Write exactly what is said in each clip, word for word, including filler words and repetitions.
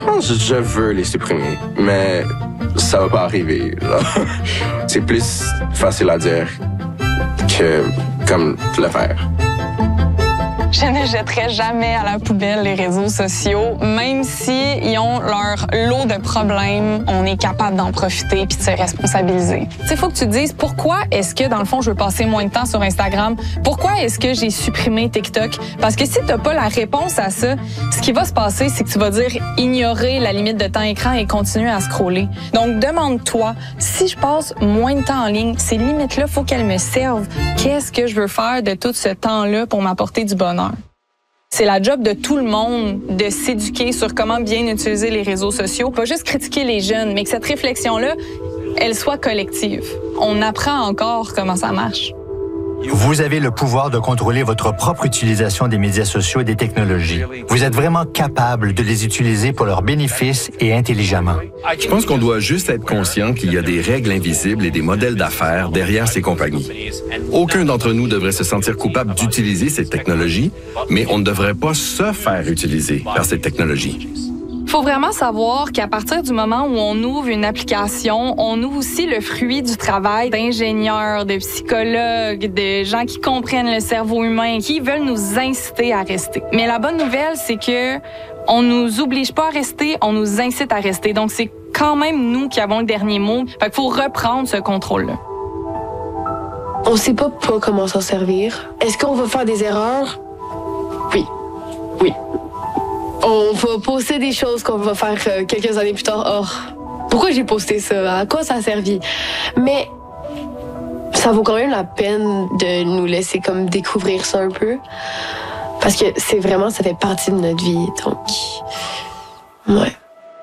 Je, je veux les supprimer, mais ça va pas arriver. C'est plus facile à dire que comme le faire. Je ne jetterai jamais à la poubelle les réseaux sociaux, même s'ils ont leur lot de problèmes, on est capable d'en profiter puis de se responsabiliser. Tu sais, faut que tu te dises pourquoi est-ce que, dans le fond, je veux passer moins de temps sur Instagram? Pourquoi est-ce que j'ai supprimé TikTok? Parce que si t'as pas la réponse à ça, ce qui va se passer, c'est que tu vas dire ignorer la limite de temps écran et continuer à scroller. Donc, demande-toi, si je passe moins de temps en ligne, ces limites-là, faut qu'elles me servent. Qu'est-ce que je veux faire de tout ce temps-là pour m'apporter du bonheur? C'est la job de tout le monde de s'éduquer sur comment bien utiliser les réseaux sociaux. Pas juste critiquer les jeunes, mais que cette réflexion-là, elle soit collective. On apprend encore comment ça marche. Vous avez le pouvoir de contrôler votre propre utilisation des médias sociaux et des technologies. Vous êtes vraiment capable de les utiliser pour leur bénéfice et intelligemment. Je pense qu'on doit juste être conscient qu'il y a des règles invisibles et des modèles d'affaires derrière ces compagnies. Aucun d'entre nous devrait se sentir coupable d'utiliser ces technologies, mais on ne devrait pas se faire utiliser par ces technologies. Il faut vraiment savoir qu'à partir du moment où on ouvre une application, on ouvre aussi le fruit du travail d'ingénieurs, de psychologues, de gens qui comprennent le cerveau humain, qui veulent nous inciter à rester. Mais la bonne nouvelle, c'est que on nous oblige pas à rester, on nous incite à rester. Donc, c'est quand même nous qui avons le dernier mot. Fait qu'il faut reprendre ce contrôle-là. On sait pas, pas comment s'en servir. Est-ce qu'on va faire des erreurs? Oui. Oui. On va poster des choses qu'on va faire euh, quelques années plus tard. Oh, pourquoi j'ai posté ça? À quoi ça a servi? Mais ça vaut quand même la peine de nous laisser comme découvrir ça un peu. Parce que c'est vraiment, ça fait partie de notre vie. Donc, ouais.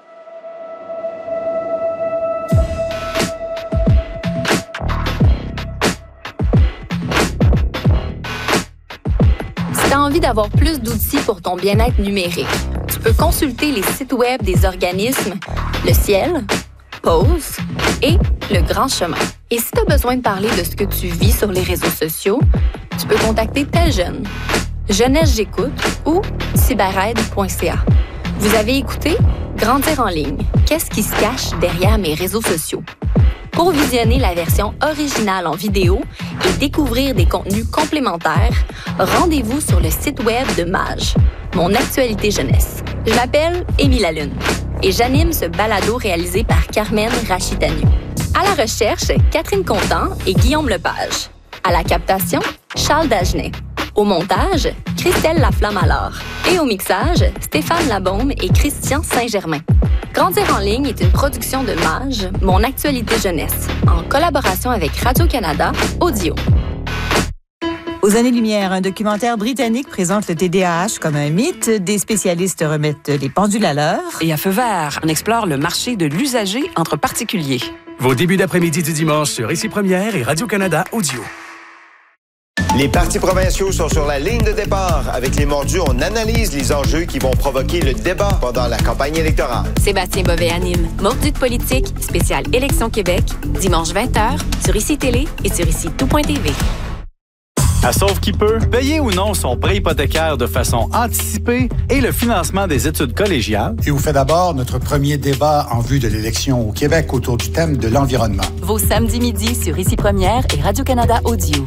Si tu as envie d'avoir plus d'outils pour ton bien-être numérique, tu peux consulter les sites web des organismes Le Ciel, Pause et Le Grand Chemin. Et si tu as besoin de parler de ce que tu vis sur les réseaux sociaux, tu peux contacter Tel Jeune, Jeunesse J'écoute ou cyberaide point c a. Vous avez écouté Grandir en ligne. Qu'est-ce qui se cache derrière mes réseaux sociaux? Pour visionner la version originale en vidéo et découvrir des contenus complémentaires, rendez-vous sur le site web de Mage, Mon Actualité Jeunesse. Je m'appelle Émile Lalune et j'anime ce balado réalisé par Carmen Rachitanu. À la recherche, Catherine Contant et Guillaume Lepage. À la captation, Charles Dagenet. Au montage, Christelle Laflamme-Allard. Et au mixage, Stéphane Labaume et Christian Saint-Germain. Grandir en ligne est une production de Mage, Mon Actualité Jeunesse, en collaboration avec Radio-Canada Audio. Aux années-lumière, un documentaire britannique présente le T D A H comme un mythe. Des spécialistes remettent les pendules à l'heure. Et à Feu vert, on explore le marché de l'usager entre particuliers. Vos débuts d'après-midi du dimanche sur Ici Première et Radio-Canada Audio. Les partis provinciaux sont sur la ligne de départ. Avec les mordus, on analyse les enjeux qui vont provoquer le débat pendant la campagne électorale. Sébastien Bovet anime Mordus de politique, spécial Élection Québec, dimanche vingt heures, sur Ici Télé et sur ici tout point t v. À Sauve qui peut, payer ou non son prêt hypothécaire de façon anticipée et le financement des études collégiales. Et vous fait d'abord notre premier débat en vue de l'élection au Québec autour du thème de l'environnement. Vos samedis midi sur Ici Première et Radio-Canada Audio.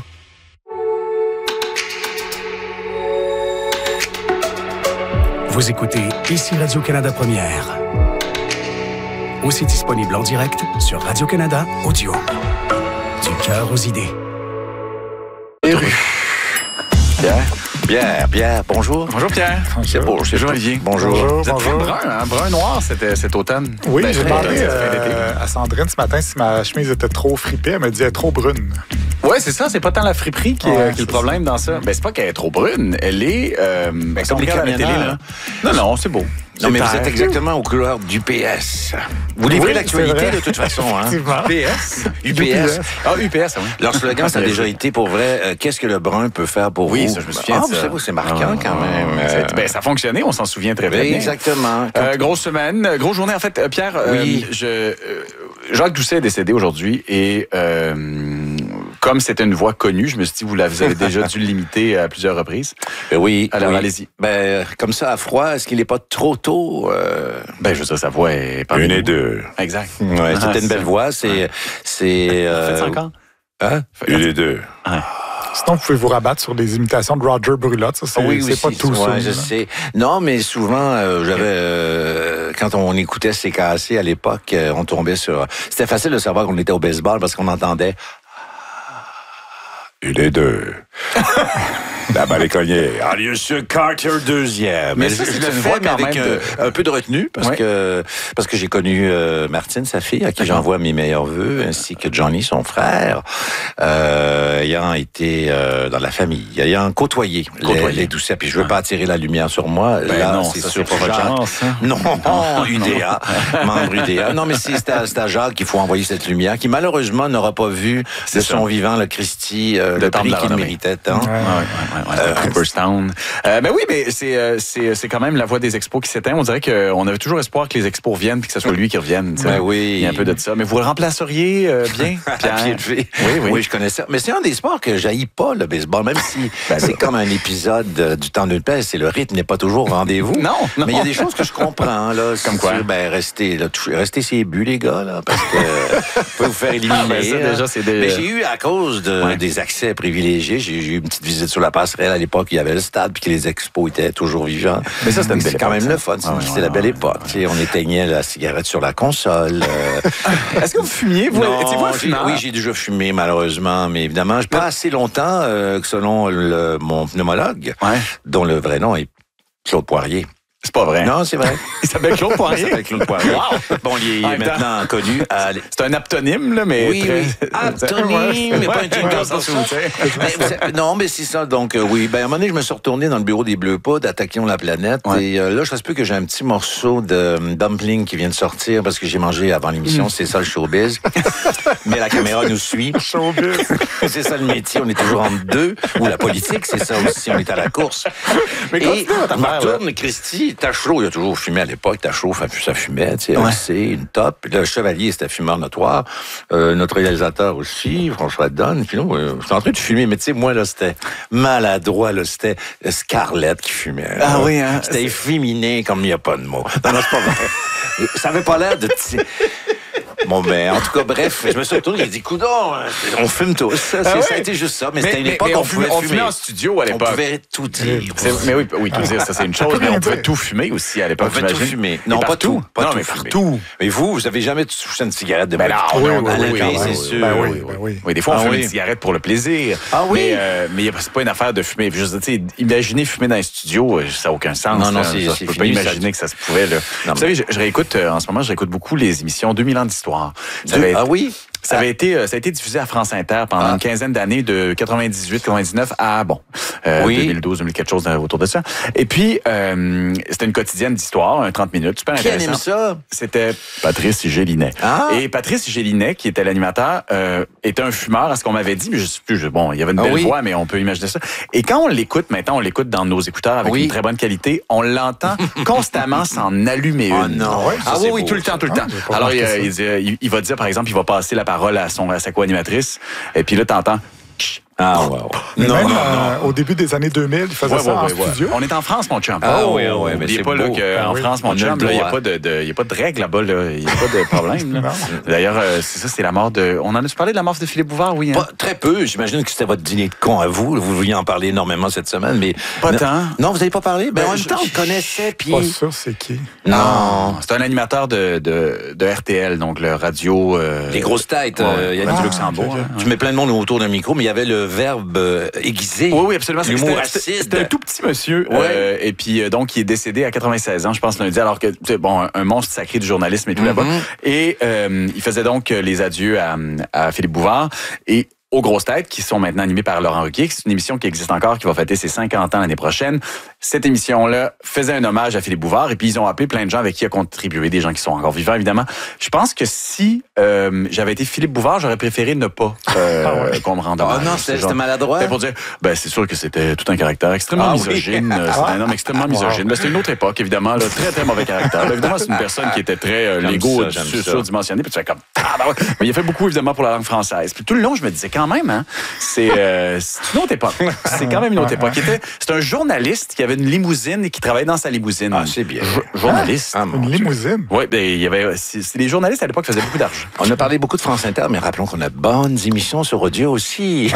Vous écoutez Ici Radio-Canada Première. Aussi disponible en direct sur Radio-Canada Audio. Du cœur aux idées. Pierre, Pierre, Pierre, bonjour. Bonjour Pierre. C'est beau, c'est bonjour Olivier. Bonjour. Vous êtes bonjour. très brun, hein? Brun-noir cet, cet automne. Oui, ben, j'ai demandé euh, à Sandrine ce matin si ma chemise était trop fripée. Elle me dit elle est trop brune. Oui, c'est ça. C'est pas tant la friperie qui, ouais, est, qui est le problème ça. dans ça. Ben, c'est pas qu'elle est trop brune. Elle est... Euh, ben, comme les camionneurs. Là. Non, non, c'est beau. Non, mais vous êtes exactement aux couleurs d'U P S. Vous livrez oui, l'actualité de toute façon. Hein? U P S? U P S. Ah, U P S, oui. Leur slogan, ça a déjà été pour vrai, euh, qu'est-ce que le brun peut faire pour oui, vous? Oui, ça, je me souviens ah, de ça. Vous c'est marquant ah, quand même. Euh... Ben, ça a fonctionné, on s'en souvient très, très bien. Exactement. Euh, grosse semaine, grosse journée. En fait, Pierre, oui. euh, je, euh, Jacques Doucet est décédé aujourd'hui et... Euh, comme c'était une voix connue, je me suis dit, vous l'avez déjà dû limiter à plusieurs reprises. Ben oui. Alors, oui. allez-y. Ben, comme ça, à froid, est-ce qu'il n'est pas trop tôt? Euh... Ben, je veux dire, sa voix est parmi Une et nous. deux. Exact. Ouais, c'était Ah, une belle c'est... voix. C'est... Ouais. c'est euh... Faites ça encore? Hein? Une et deux. Ouais. Sinon, vous pouvez vous rabattre sur des imitations de Roger Brulotte. Ça, c'est, oui, c'est aussi, pas tout ça. ouais, je sais. Non, mais souvent, euh, j'avais euh, quand on écoutait C K A C à l'époque, euh, on tombait sur... C'était facile de savoir qu'on était au baseball parce qu'on entendait... Une et deux. La balle est cognée. Alius Carter deuxième. Mais Mais ça, je, c'est je le une fais voix mais quand avec même euh, de- un peu de retenue parce Ouais. que parce que j'ai connu euh, Martine, sa fille, à qui j'envoie mes meilleurs vœux, ainsi que Johnny, son frère, euh, ayant été euh, dans la famille, ayant côtoyé, Côtoyé. les, les doucets. Puis je veux pas attirer la lumière sur moi. Ben Là, non, c'est ça, sur c'est pas votre Jacques. chance, hein? Non, U D A, membre U D A. Non, mais c'est, c'est, à, c'est à Jacques qu'il faut envoyer cette lumière, qui malheureusement n'aura pas vu C'est de ça. son vivant le Christie, euh, Le le temple prix de la qu'il renommée. méritait tant. Ouais. Ouais, ouais, ouais, ouais. Euh, Cooperstown. Euh, ben oui, mais c'est, euh, c'est, c'est quand même la voix des expos qui s'éteint. On dirait qu'on avait toujours espoir que les expos reviennent puis que ce soit lui qui revienne. tu sais. Ben oui. Il y a un peu de ça. Mais vous le remplaceriez euh, bien, À Pierre? pied de fée. Oui, oui. Oui, je connais ça. Mais c'est un des sports que j'haïs pas, le baseball, même si c'est comme un épisode euh, du temps d'une paix, c'est le rythme n'est pas toujours au rendez-vous. Non, non. Mais il y a des choses que je comprends, là. Comme quoi? Sur, ben, restez, là, touchez- restez ses buts, les gars, là, parce que vous pouvez vous faire éliminer. Ah, ben ça, là. déjà, c'est des- Mais j'ai eu, à cause de, Ouais. des accès privilégiés, j'ai, j'ai eu une petite visite sur la passerelle à l'époque, il y avait le stade, puis que les expos étaient toujours vivants. Mais ça, c'était une c'est belle quand époque, même ça. le fun. Ah, ouais, c'est ouais, la belle ouais, époque. tu sais, On éteignait la cigarette sur la console. euh, Est-ce que vous fumiez? Vous, non, étiez-vous un j'ai- fumeur? oui, j'ai déjà fumé, malheureusement, mais évidemment, pas assez longtemps euh, que selon le, mon pneumologue, Ouais. dont le vrai nom est Claude Poirier. C'est pas vrai. Non, c'est vrai. Il s'appelle Claude Il Poirier. s'appelle Claude Poirier. Wow. Bon, il est En même temps. maintenant connu à... C'est un aptonyme, là, mais Oui, très... oui. Aptonyme, mais pas un jingle Ouais, pour ça. ouais, ouais. Mais vous savez- non, mais c'est ça. Donc, euh, oui. Ben, à un moment donné, je me suis retourné dans le bureau des Bleus Poudres, Attaquons la planète. Ouais. Et euh, là, je reste plus que j'ai un petit morceau de euh, dumpling qui vient de sortir parce que j'ai mangé avant l'émission. C'est ça, le showbiz. Mais la caméra nous suit. Showbiz. C'est ça le métier. On est toujours en deux. Ou la politique, c'est ça aussi. On est à la course. Mais Et continuez votre je me affaire, là. retourne, Christy, Tachereau, il a toujours fumé à l'époque. Tachereau, ça fumait, tu sais, Ouais. on le sait, une top. Puis le Chevalier, c'était fumeur notoire. Euh, notre réalisateur aussi, François Donne. Puis là, euh, j'étais en train de fumer, mais tu sais, moi, là, c'était maladroit, là, c'était Scarlett qui fumait. Ah là. oui, hein? C'était efféminé comme il n'y a pas de mots. Non, non, c'est pas vrai. Ça avait pas l'air de... Bon, ben, en tout cas, bref, je me suis retourné, j'ai dit, coudonc, on fume tous. Ça, Ah c'est- ouais? ça a été juste ça, mais, Mais- c'était une mais- époque mais où on on fumait- pouvait on fumait fumer. en studio à l'époque. On pouvait tout dire. C'est- mais oui, oui, tout dire, ça c'est une chose, mais on pouvait tout fumer aussi à On l'époque. pouvait tout j'imagine. fumer. Mais Non, pas partout. tout. Pas non, tout mais fumer. partout. Mais vous, vous avez jamais touché une cigarette de Ben votre non, vie? oui, À oui, la oui, vie, oui, c'est oui, sûr. Ben oui, Oui, ben oui. Oui, des fois, on Ah fume oui. une cigarette pour le plaisir. Ah oui? Mais, euh, mais y a- c'est pas une affaire de fumer. Juste, tu sais, imaginez fumer dans un studio, euh, ça n'a aucun sens. Non, non, là. c'est- Ça, c'est je peux pas fini, imaginer ça- que ça se pouvait. Là. Non, Vous savez, je, je réécoute, euh, en ce moment, je réécoute beaucoup les émissions deux mille ans d'histoire. Ça avait Ah été- oui? Ça avait été, euh, ça a été diffusé à France Inter pendant Ah. une quinzaine d'années, de quatre-vingt-dix-huit quatre-vingt-dix-neuf à, bon, euh, Oui. deux mille douze, deux mille quelque chose euh, autour de ça. Et puis, euh, c'était une quotidienne d'histoire, un trente minutes, super Qui intéressant. anime ça? C'était Patrice Gélinet. Ah. Et Patrice Gélinet, qui était l'animateur, euh, était un fumeur, à ce qu'on m'avait dit, mais je sais plus, je- bon, il y avait une Ah belle oui? voix, mais on peut imaginer ça. Et quand on l'écoute, maintenant, on l'écoute dans nos écouteurs avec Oui. une très bonne qualité, on l'entend constamment s'en allumer une. Ah non. Ouais, ça, ah c'est oui, oui, beau, tout le ça. temps, tout le Ah, temps. j'ai pas Alors, il, remarqué il, dit- il- il va dire, par exemple, il va passer la parole à, son, à sa co-animatrice, et puis là, t'entends... Ah, ouais, ouais. Mais Non, même non, euh, non. au début des années deux mille, il faisait Ouais, ça ouais, en ouais, ouais. studio. On est en France, mon chum. Ah oui, ah oui, mais N'oubliez c'est pas là, beau. qu'en Ah oui. France, mon On a chum, le il n'y a droit. pas de, de, y a pas de règles là-bas. Il n'y a pas de problème. là. Non. D'ailleurs, euh, c'est ça, c'est la mort de... On en a parlé de la mort de Philippe Bouvard, oui. Hein? Pas- très peu. J'imagine que c'était votre dîner de con à vous. Vous vouliez en parler énormément cette semaine, mais... Pas non, tant. Non, vous n'avez pas parlé? Ben, Ben, en même je- temps, on le connaissait, puis... Pas sûr, c'est qui. Non. C'est un animateur de, de, de R T L, donc le radio... euh, Les grosses têtes. ouais, euh, il y a Radio du Luxembourg. ok, ok. hein. Tu mets plein de monde autour d'un micro, mais il y avait le verbe euh, aiguisé. Oui, oui, absolument. L'humour C'était- acide. C'était c'était un tout petit monsieur. Ouais. euh, et puis, euh, donc, il est décédé à quatre-vingt-seize ans, je pense, lundi, alors que, tu sais, bon, un, un monstre sacré du journalisme et tout là-bas. Mhm. Et euh, il faisait donc euh, les adieux à, à Philippe Bouvard. Et aux grosses têtes, qui sont maintenant animées par Laurent Ruquier. C'est une émission qui existe encore, qui va fêter ses cinquante ans l'année prochaine. Cette émission-là faisait un hommage à Philippe Bouvard, et puis ils ont appelé plein de gens avec qui il a contribué, des gens qui sont encore vivants, évidemment. Je pense que si euh, j'avais été Philippe Bouvard, j'aurais préféré ne pas euh, Ah ouais. qu'on me rende Ah hommage. non, C'est c'était genre- c'était maladroit. c'était pour dire, ben c'est sûr que c'était tout un caractère extrêmement Ah oui. misogyne. euh, C'était un homme extrêmement misogyne. Ben, c'était une autre époque, évidemment, là, très très mauvais caractère. Là, évidemment, c'est une personne qui était très euh, J'aime Lego ça, j'aime sur- ça. surdimensionnée. Puis tu fais comme, ah ben ouais. Mais il a fait beaucoup évidemment pour la langue française. Puis tout le long, je me disais, quand quand même, hein, c'est, euh, c'est une autre époque. C'est quand même une autre époque. Était, c'est un journaliste qui avait une limousine et qui travaillait dans sa limousine. Ah, c'est bien. Jo- journaliste. Ah, une limousine? Oui, ben, il y avait, c'est, c'est les journalistes à l'époque faisaient beaucoup d'argent. On a parlé beaucoup de France Inter, mais rappelons qu'on a de bonnes émissions sur audio aussi.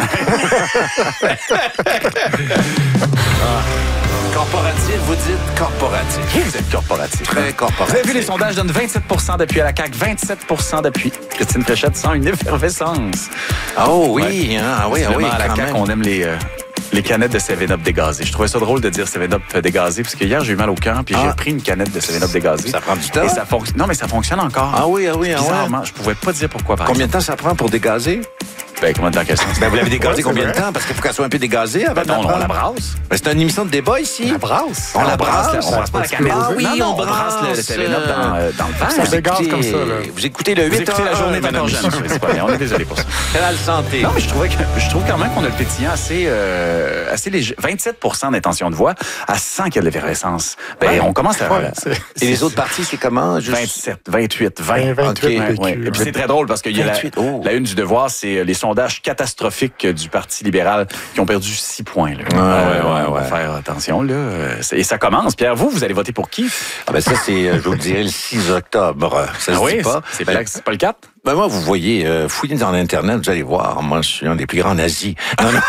Ah. Corporatif, vous dites corporatif. Vous êtes corporatif. Très corporatif. Vous avez vu, les sondages donnent vingt-sept pour cent d'appui à la C A Q, vingt-sept pour cent d'appui. Christine Fréchette sent une effervescence. Oh oui, Ouais. hein, ah oui, ah oui, à la quand C A Q, même. on aime les... Euh, les canettes de seven up dégazées. Je trouvais ça drôle de dire seven up dégazé parce que hier, j'ai eu mal au cœur puis Ah. j'ai pris une canette de seven up dégazée. Ça prend du temps? Et ça fonc... Non, mais ça fonctionne encore. Ah oui, ah oui, ah Bizarrement, ouais. je pouvais pas dire pourquoi. Par Combien de temps ça prend pour dégazer? Ben, combien de temps qu'elle sent? Ben, vous l'avez dégazé Ouais, combien c'est de vrai. temps? Parce qu'il faut qu'elle soit un peu dégazée avant Ben non, de on la prendre. brasse. Ben, c'est une émission de débat ici. La brasse? On la brasse. On brasse pas la canette. Ah oui, non, non, on on brasse le brasse, seven up dans, euh, dans le verre. Ça Vous dégaze écoutez- comme ça, là. Vous écoutez le Vous huit écoutez la journée de madame. jeune, c'est pas bien. On est désolé pour ça. Canal Santé. Non, mais je trouvais que, je trouve quand même qu'on a le pétillant assez, euh, assez léger. vingt-sept pour cent d'intention de voix, à cent qu'il y a de l'effervescence. Ben, Ouais. on commence à... Ouais, c'est- Et les autres parties, c'est comment? Juste- vingt-sept, vingt-huit, vingt. vingt-huit, OK. vécu, Ouais. Et puis ouais. c'est très drôle parce qu'il y a la, vingt-huit, oh. la une du Devoir, c'est les sondages catastrophiques du Parti libéral qui ont perdu six points. Là. Ouais, ouais, on va ouais. faire attention. Là. Et ça commence. Pierre, vous, vous allez voter pour qui? Ah ben ça, c'est, euh, je vous le dirai, le six octobre. Ça se Ah oui, dit pas. c'est, Ben, c'est, c'est pas le quatre? ben moi, vous voyez, euh, fouillez dans l'Internet, vous allez voir. Moi, je suis un des plus grands nazis. Non, non.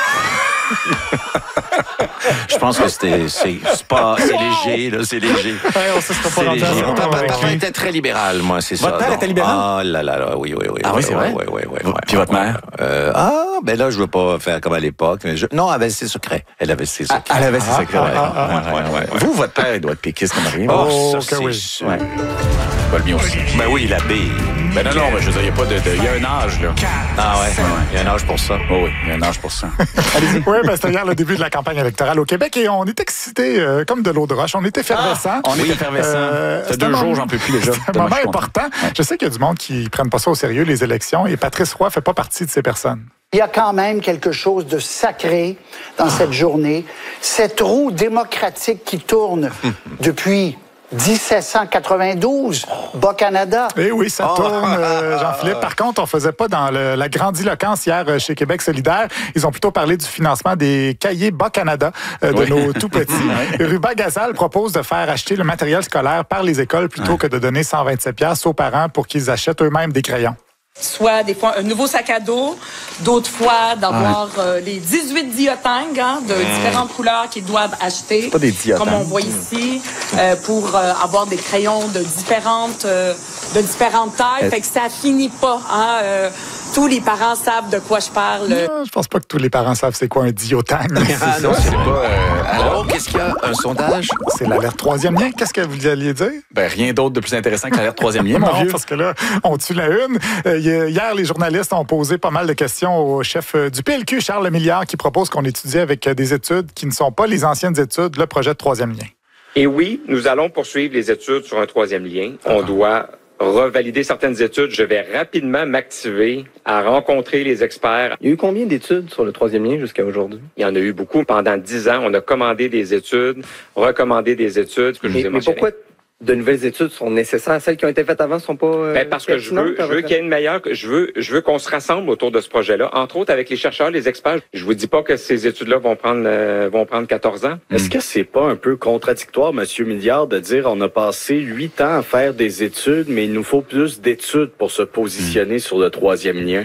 Je pense que c'était, c'est, c'est pas, c'est léger, là, c'est léger. Ouais, on se serait pas C'est rendu à léger. ça, Mon papa, on va papa avec était très libéral, moi, c'est ça. Votre père donc. était libéral? Ah là là là, oui, oui, oui. Ah oui, oui, c'est oui, vrai? Oui, oui, oui, oui, Puis votre mère? Euh, ah, ben là, je veux pas faire comme à l'époque. Mais je... Non, elle avait ses secrets. Elle avait ses secrets. Elle avait ses Ah, secrets. ah, ouais. ah, ah, Ouais, ouais, ouais, ouais. Vous, votre père, il doit être péquiste comme rien. Oh, Oh, ça, que c'est oui. sûr. Ouais. Pas le mien aussi. Ben oui, l'abbé. Ben non, non, mais je veux dire, il y a pas de, de- il y a un âge, là. Ah ouais, il y a un âge pour ça. Oh oui, il y a un âge pour ça. Oui, ben, c'était hier le début de la campagne électorale au Québec et on est excités euh, comme de l'eau de roche. On est effervescents. On est effervescent. Euh, Ça fait c'est deux un jours, moment- j'en peux plus déjà. C'est un Tellement moment je suis content. important. Je sais qu'il y a du monde qui ne prennent pas ça au sérieux, les élections, et Patrice Roy fait pas partie de ces personnes. Il y a quand même quelque chose de sacré dans cette journée. Cette roue démocratique qui tourne depuis dix-sept cent quatre-vingt-douze, Bas-Canada. Eh oui, ça tourne, euh, Jean-Philippe. Par contre, on faisait pas dans le- la grandiloquence hier euh, chez Québec solidaire. Ils ont plutôt parlé du financement des cahiers Bas-Canada euh, de Oui. nos tout-petits. Ruba Gazal propose de faire acheter le matériel scolaire par les écoles plutôt que de donner cent vingt-sept piastres aux parents pour qu'ils achètent eux-mêmes des crayons. Soit des fois un nouveau sac à dos, d'autres fois d'avoir euh, les dix-huit diotang hein, de différentes couleurs qu'ils doivent acheter. pas des diotang. Comme on voit ici, euh, pour euh, avoir des crayons de différentes, euh, de différentes tailles. Euh. Fait que ça finit pas. Hein, euh, tous les parents savent de quoi je parle. Ah, je pense pas que tous les parents savent c'est quoi un diotang. Ah non, c'est pas... euh, alors, qu'est-ce qu'il y a? Un sondage? C'est l'alerte troisième lien. Qu'est-ce que vous alliez dire? Ben, rien d'autre de plus intéressant que l'alerte troisième lien, mon Non, vieux. parce que là, on tue la une. Euh, hier, les journalistes ont posé pas mal de questions au chef euh, du P L Q, Charles Milliard, qui propose qu'on étudie avec euh, des études qui ne sont pas les anciennes études, le projet de troisième lien. Et oui, nous allons poursuivre les études sur un troisième lien. On doit revalider certaines études. Je vais rapidement m'activer à rencontrer les experts. Il y a eu combien d'études sur le troisième lien jusqu'à aujourd'hui? Il y en a eu beaucoup. Pendant dix ans, on a commandé des études, recommandé des études, que je Mais, vous ai mais mentionné. pourquoi de nouvelles études sont nécessaires? Celles qui ont été faites avant ne sont pas euh, Ben, parce que je veux, je veux qu'il y ait une meilleure, je veux, je veux qu'on se rassemble autour de ce projet-là, entre autres avec les chercheurs, les experts. Je vous dis pas que ces études-là vont prendre, euh, vont prendre quatorze ans. Est-ce que c'est pas un peu contradictoire, Monsieur Milliard, de dire on a passé huit ans à faire des études, mais il nous faut plus d'études pour se positionner sur le troisième lien?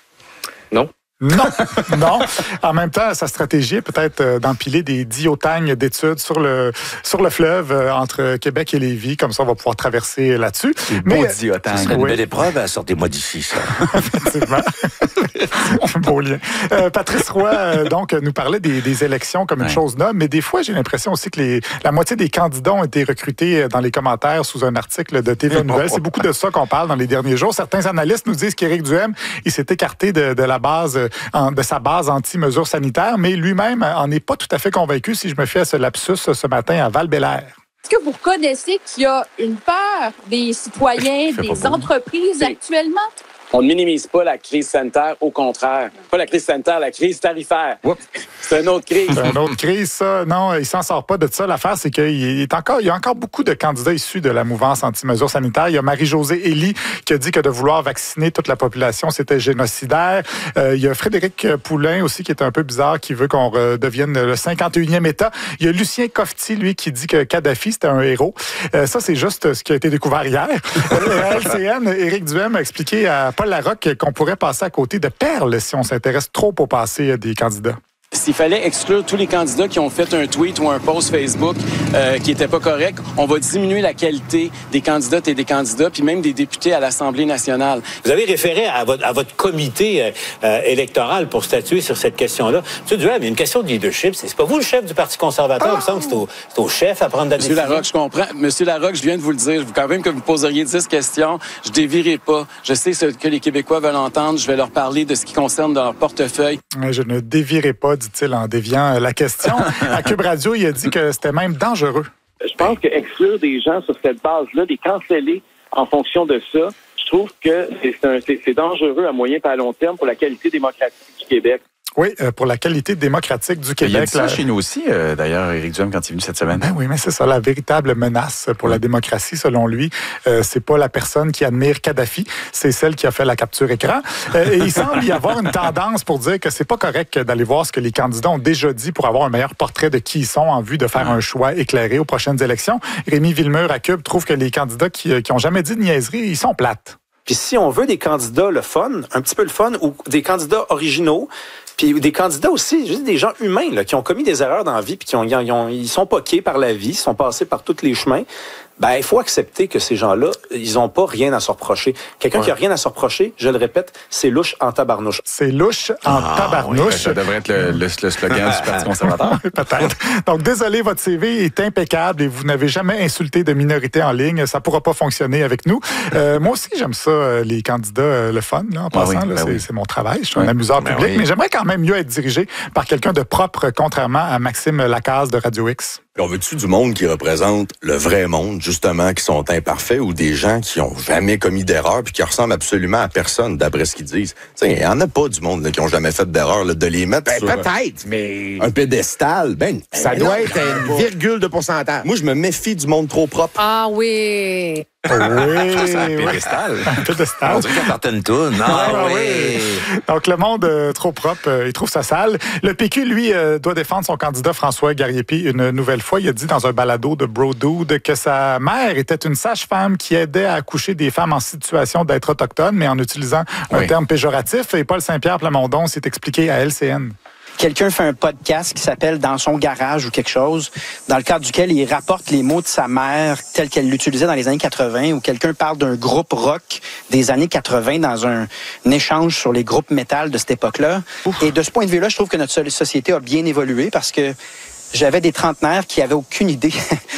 Non. Non, non. En même temps, sa stratégie est peut-être euh, d'empiler des diotagnes d'études sur le sur le fleuve euh, entre Québec et Lévis. Comme ça, on va pouvoir traverser là-dessus. Mais Ce serait une oui, belle épreuve. hein, Sortez-moi d'ici, ça. effectivement. Beau lien. Euh, Patrice Roy, euh, donc, nous parlait des, des élections comme une Ouais. chose noble, mais des fois, j'ai l'impression aussi que les, la moitié des candidats ont été recrutés dans les commentaires sous un article de T V A Nouvelles. C'est beaucoup de ça qu'on parle dans les derniers jours. Certains analystes nous disent qu'Éric Duhem, il s'est écarté de, de la base, en, de sa base anti-mesures sanitaires, mais lui-même en est pas tout à fait convaincu, si je me fie à ce lapsus ce matin à Val-Bélair. Est-ce que vous reconnaissez qu'il y a une peur des citoyens, des entreprises actuellement? On ne minimise pas la crise sanitaire, au contraire. pas la crise sanitaire, la crise tarifaire. C'est une autre crise. C'est une autre crise, ça. Non, il s'en sort pas de ça. L'affaire, c'est qu'il est encore, il y a encore beaucoup de candidats issus de la mouvance anti-mesures sanitaires. Il y a Marie-Josée Elie qui a dit que de vouloir vacciner toute la population, c'était génocidaire. Euh, il y a Frédéric Poulain aussi qui est un peu bizarre, qui veut qu'on devienne le cinquante et unième État. Il y a Lucien Cofti, lui, qui dit que Kadhafi, c'était un héros. Euh, ça, c'est juste ce qui a été découvert hier. À L C N, Éric Duhem a expliqué à Paul Larocque qu'on pourrait passer à côté de perles si on s'intéresse trop au passé des candidats. S'il fallait exclure tous les candidats qui ont fait un tweet ou un post Facebook euh, qui n'était pas correct, on va diminuer la qualité des candidates et des candidats, puis même des députés à l'Assemblée nationale. Vous avez référé à votre, à votre comité euh, électoral pour statuer sur cette question-là. M. Duhem, il y a une question de leadership. C'est pas vous le chef du Parti conservateur. Il me semble que c'est au, c'est au chef à prendre la décision. Monsieur Larocque, je comprends. Monsieur Larocque, je viens de vous le dire. Quand même que vous poseriez dix questions, je dévierai pas. Je sais ce que les Québécois veulent entendre. Je vais leur parler de ce qui concerne leur portefeuille. Je ne dévierai pas, dit-il en déviant la question. À Cube Radio, il a dit que c'était même dangereux. Je pense qu'exclure des gens sur cette base-là, les canceller en fonction de ça, je trouve que c'est, un, c'est, c'est dangereux à moyen et à long terme pour la qualité démocratique du Québec. Oui, euh, pour la qualité démocratique du Québec. Il a dit ça la... chez nous aussi, euh, d'ailleurs, Éric Duhem, quand il est venu cette semaine. Ben oui, mais c'est ça, la véritable menace pour la démocratie, selon lui. Euh, c'est pas la personne qui admire Kadhafi, c'est celle qui a fait la capture écran. Euh, et il semble y avoir une tendance pour dire que c'est pas correct d'aller voir ce que les candidats ont déjà dit pour avoir un meilleur portrait de qui ils sont en vue de faire un choix éclairé aux prochaines élections. Rémi Villemur à Cube trouve que les candidats qui, qui ont jamais dit de niaiserie, ils sont plates. Puis si on veut des candidats le fun, un petit peu le fun, ou des candidats originaux, puis des candidats aussi, juste des gens humains là, qui ont commis des erreurs dans la vie, puis qui ont, ils, ont, ils sont poqués par la vie, ils sont passés par tous les chemins, ben il faut accepter que ces gens-là, ils n'ont pas rien à se reprocher. Quelqu'un ouais. qui a rien à se reprocher, je le répète, c'est louche en tabarnouche. C'est louche en ah, tabarnouche. Oui, ça devrait être le, le, le slogan du Parti conservateur. Peut-être. Donc, désolé, votre C V est impeccable et vous n'avez jamais insulté de minorité en ligne. Ça ne pourra pas fonctionner avec nous. Euh, moi aussi, j'aime ça, les candidats, euh, le fun, là, en passant. Ah oui, là, ben c'est, oui. c'est mon travail. Je suis oui. un amuseur ben public, oui. mais j'aimerais quand même mieux être dirigé par quelqu'un de propre, contrairement à Maxime Lacaze de Radio X. On veut-tu du monde qui représente le vrai monde, justement, qui sont imparfaits, ou des gens qui ont jamais commis d'erreur puis qui ressemblent absolument à personne, d'après ce qu'ils disent? Il y en a pas du monde là, qui ont jamais fait d'erreur, là, de les mettre ben, sur peut-être, mais... un pédestal. Ben, ça ben, doit non, être une virgule de pourcentage. Moi, je me méfie du monde trop propre. Ah oui... Oui, c'est un pédestal. Un pédestal. On dirait qu'elle partait une toune. Ah, ah oui. oui. Donc, le monde euh, trop propre, euh, il trouve ça sale. Le P Q, lui, euh, doit défendre son candidat François Gariepi une nouvelle fois. Il a dit dans un balado de Bro Dude que sa mère était une sage-femme qui aidait à accoucher des femmes en situation d'être autochtones, mais en utilisant un oui. terme péjoratif. Et Paul Saint-Pierre Plamondon s'est expliqué à L C N. Quelqu'un fait un podcast qui s'appelle « Dans son garage » ou quelque chose, dans le cadre duquel il rapporte les mots de sa mère tels qu'elle l'utilisait dans les années quatre-vingt, ou quelqu'un parle d'un groupe rock des années quatre-vingt dans un, un échange sur les groupes métal de cette époque-là. Ouf. Et de ce point de vue-là, je trouve que notre société a bien évolué parce que j'avais des trentenaires qui avaient aucune idée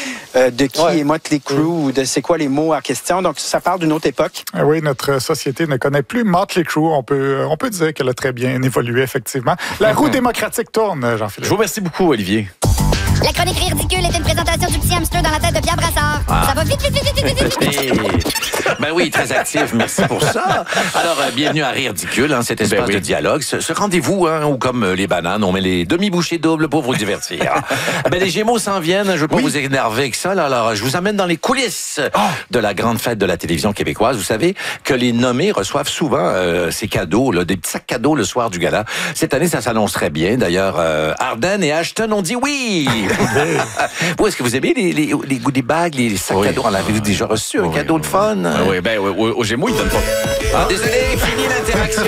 de qui ouais. est Motley Crue ou de c'est quoi les mots en question. Donc, ça parle d'une autre époque. Oui, notre société ne connaît plus Motley Crue. On peut, on peut dire qu'elle a très bien évolué, effectivement. La roue démocratique tourne, Jean-Philippe. Je vous remercie beaucoup, Olivier. La chronique ridicule est une présentation du petit hamster dans la tête de Pierre Brassard. Ah. Ça va vite, vite, vite, vite, vite, vite. Ben oui, très actif. Merci pour ça. Alors, euh, bienvenue à Ridicule, hein, cet espace ben oui. de dialogue. Ce, ce rendez-vous, hein, où comme euh, les bananes, on met les demi-bouchées doubles pour vous divertir. Ben, les Gémeaux s'en viennent. Je veux pas oui. vous énerver avec ça. Là. Alors, je vous amène dans les coulisses oh. de la grande fête de la télévision québécoise. Vous savez que les nommés reçoivent souvent euh, ces cadeaux, là, des petits sacs cadeaux le soir du gala. Cette année, ça s'annonce très bien. D'ailleurs, euh, Arden et Ashton ont dit oui. Vous, est-ce que vous aimez les, les, les goodies bags, les sacs oui. cadeaux? On l'avait déjà reçu, un oui, cadeau oui. de fun. Ah oui, ben, oui, aux Gémeaux, ils donnent pas. Ah, désolé, fini l'interaction,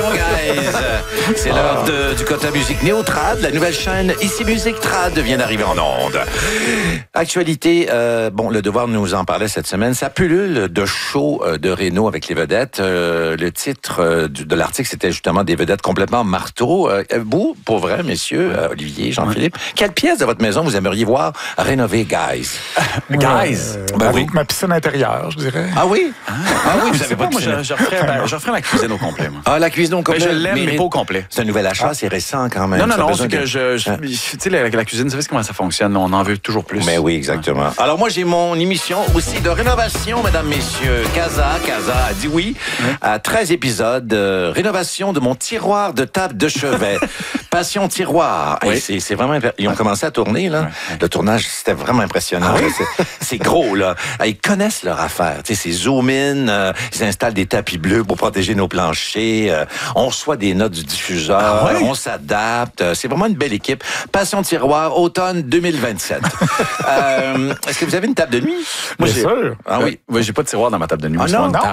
guys. C'est l'heure de, du quota musique Néotrad. La nouvelle chaîne Ici Musique Trad vient d'arriver en onde. Actualité, euh, bon, le Devoir nous en parlait cette semaine. Ça pullule de show de Renault avec les vedettes. Euh, le titre euh, de l'article, c'était justement des vedettes complètement marteau. Euh, vous, pour vrai, messieurs, euh, Olivier, Jean-Philippe, ouais. quelle pièce de votre maison vous aimez aimeriez voir rénover, guys? Guys? Ben oui. Ma piscine intérieure, je dirais. Ah oui? Ah, oui, vous Je sais avez pas, pas de moi, piscine. je, je, referais, ben, je referais la cuisine au complet. Moi. Ah, la cuisine au complet. Ben, je l'aime, mais pas au complet. C'est un nouvel achat, c'est récent quand même. Non, non, Ça a non, besoin c'est de- que je... je Hein? Tu sais, la, la cuisine, vous savez comment ça fonctionne? On en veut toujours plus. Mais oui, exactement. Alors moi, j'ai mon émission aussi de rénovation, mesdames, messieurs. Casa, Casa a dit oui à treize épisodes. Euh, rénovation de mon tiroir de table de chevet. Passion tiroir. Oui. Hey, c'est, c'est vraiment... imp- Ils ont commencé à tourner, là. Le tournage, c'était vraiment impressionnant. Ah oui? là. C'est, c'est gros, là. Ah, Ils connaissent leur affaire. Tu sais, c'est zoom-in. euh, ils installent des tapis bleus pour protéger nos planchers. euh, on reçoit des notes du diffuseur. Ah ouais? On s'adapte. Euh, C'est vraiment une belle équipe. Passion tiroir, automne deux mille vingt-sept. euh, est-ce que vous avez une table de nuit? Moi, Bien j'ai... sûr. Ah oui. Oui, j'ai pas de tiroir dans ma table de nuit. Ah Moi, non? c'est pas une